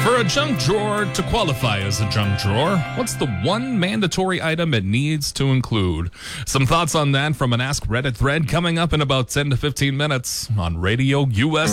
For a junk drawer to qualify as a junk drawer, what's the one mandatory item it needs to include? Some thoughts on that from an Ask Reddit thread coming up in about 10 to 15 minutes on Radio US.